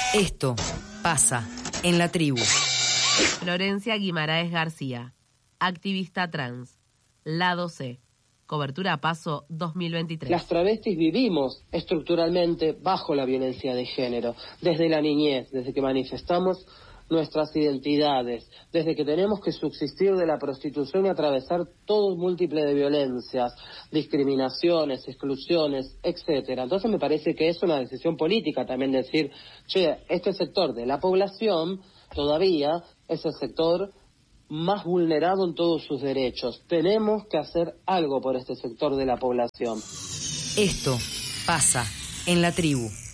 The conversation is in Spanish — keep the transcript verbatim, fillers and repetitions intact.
Esto pasa en la tribu. Florencia Guimaraes García, activista trans, Lado C, cobertura a Paso dos mil veintitrés. Las travestis vivimos estructuralmente bajo la violencia de género, desde la niñez, desde que manifestamos nuestras identidades, desde que tenemos que subsistir de la prostitución y atravesar todo un múltiple de violencias, discriminaciones, exclusiones, etcétera. Entonces me parece que es una decisión política también decir, che, este sector de la población todavía es el sector más vulnerado en todos sus derechos. Tenemos que hacer algo por este sector de la población. Esto pasa en la tribu.